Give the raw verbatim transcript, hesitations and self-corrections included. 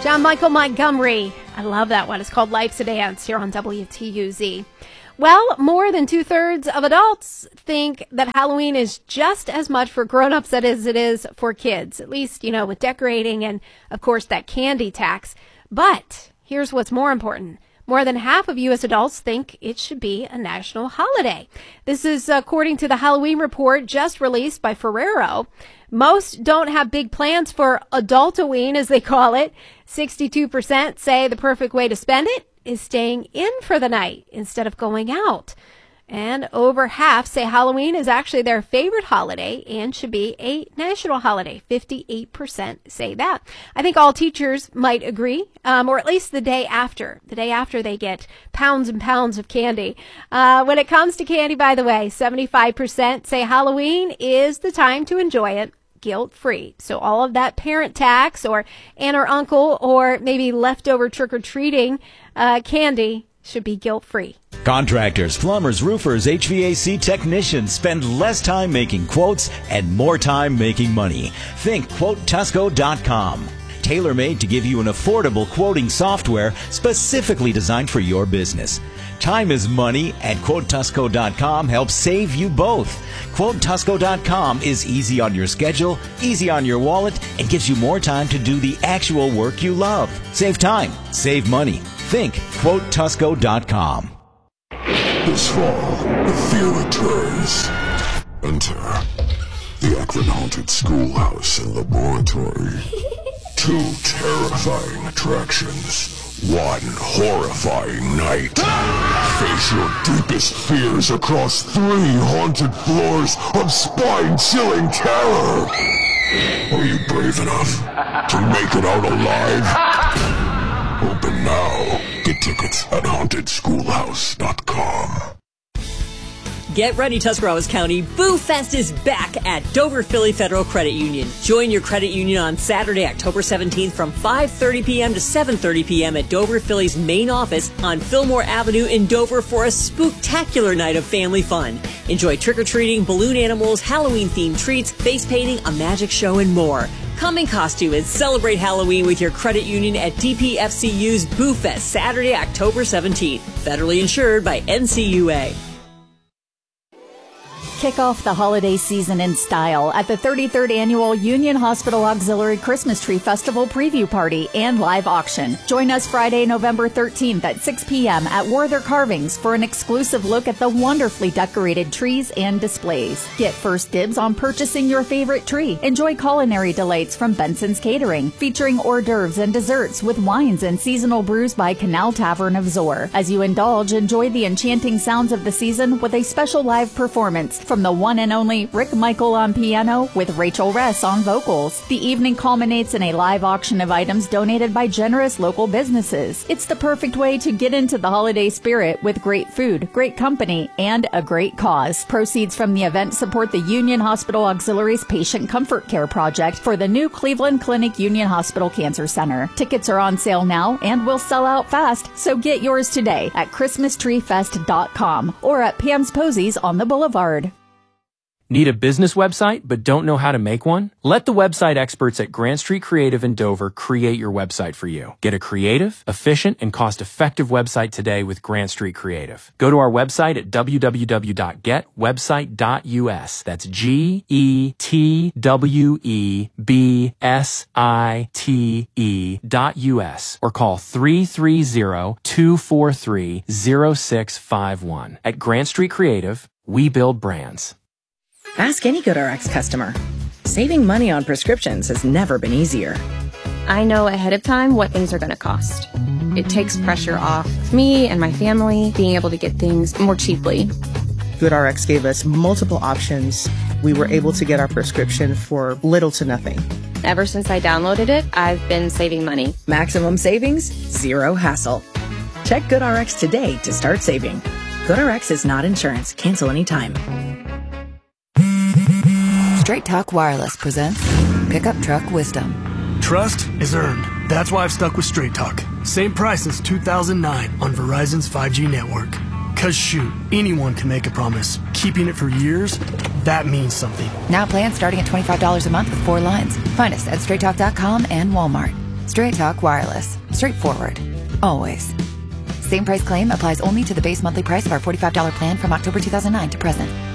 John Michael Montgomery. I love that one. It's called Life's a Dance here on W T U Z. Well, more than two-thirds of adults think that Halloween is just as much for grown-ups as it is for kids, at least, you know, with decorating and, of course, that candy tax. But here's what's more important. More than half of U S adults think it should be a national holiday. This is according to the Halloween report just released by Ferrero. Most don't have big plans for Adultoween, as they call it. sixty-two percent say the perfect way to spend it is staying in for the night instead of going out. And over half say Halloween is actually their favorite holiday and should be a national holiday. fifty-eight percent say that. I think all teachers might agree, um, or at least the day after. The day after they get pounds and pounds of candy. Uh, when it comes to candy, by the way, seventy-five percent say Halloween is the time to enjoy it guilt-free. So all of that parent tax or aunt or uncle or maybe leftover trick-or-treating uh, candy should be guilt-free. Contractors, plumbers, roofers, H V A C technicians spend less time making quotes and more time making money. Think Quote Tusco dot com. Tailor-made to give you an affordable quoting software specifically designed for your business. Time is money, and Quote Tusco dot com helps save you both. Quote Tusco dot com is easy on your schedule, easy on your wallet, and gives you more time to do the actual work you love. Save time, save money. Think Quote Tusco dot com. This fall, the fear returns. Enter the Akron Haunted Schoolhouse and Laboratory. Two terrifying attractions. One horrifying night. Face your deepest fears across three haunted floors of spine-chilling terror. Are you brave enough to make it out alive? Open now. Get tickets at haunted schoolhouse dot com. Get ready, Tuscarawas County. Boo Fest is back at Dover Philly Federal Credit Union. Join your credit union on Saturday, October seventeenth from five thirty p.m. to seven thirty p.m. at Dover Philly's main office on Fillmore Avenue in Dover for a spooktacular night of family fun. Enjoy trick-or-treating, balloon animals, Halloween-themed treats, face painting, a magic show, and more. Come in costume and celebrate Halloween with your credit union at D P F C U's Boo Fest, Saturday, October seventeenth. Federally insured by N C U A. Kick off the holiday season in style at the thirty-third Annual Union Hospital Auxiliary Christmas Tree Festival Preview Party and Live Auction. Join us Friday, November thirteenth at six p.m. at Werther Carvings for an exclusive look at the wonderfully decorated trees and displays. Get first dibs on purchasing your favorite tree. Enjoy culinary delights from Benson's Catering, featuring hors d'oeuvres and desserts with wines and seasonal brews by Canal Tavern of Zor. As you indulge, enjoy the enchanting sounds of the season with a special live performance from the one and only Rick Michael on piano with Rachel Ress on vocals. The evening culminates in a live auction of items donated by generous local businesses. It's the perfect way to get into the holiday spirit with great food, great company, and a great cause. Proceeds from the event support the Union Hospital Auxiliary's Patient Comfort Care Project for the new Cleveland Clinic Union Hospital Cancer Center. Tickets are on sale now and will sell out fast, so get yours today at christmas tree fest dot com or at Pam's Posies on the Boulevard. Need a business website but don't know how to make one? Let the website experts at Grant Street Creative in Dover create your website for you. Get a creative, efficient, and cost-effective website today with Grant Street Creative. Go to our website at w w w dot get website dot u s. That's G E T W E B S I T E dot U S or call three three zero, two four three, zero six five one. At Grant Street Creative, we build brands. Ask any GoodRx customer. Saving money on prescriptions has never been easier. I know ahead of time what things are going to cost. It takes pressure off me and my family being able to get things more cheaply. GoodRx gave us multiple options. We were able to get our prescription for little to nothing. Ever since I downloaded it, I've been saving money. Maximum savings, zero hassle. Check GoodRx today to start saving. GoodRx is not insurance. Cancel anytime. Straight Talk Wireless presents Pickup Truck Wisdom. Trust is earned. That's why I've stuck with Straight Talk. Same price since two thousand nine on Verizon's five G network. Cause shoot, anyone can make a promise. Keeping it for years, that means something. Now plans starting at twenty-five dollars a month with four lines. Find us at straight talk dot com and Walmart. Straight Talk Wireless. Straightforward. Always. Same price claim applies only to the base monthly price of our forty-five dollars plan from October two thousand nine to present.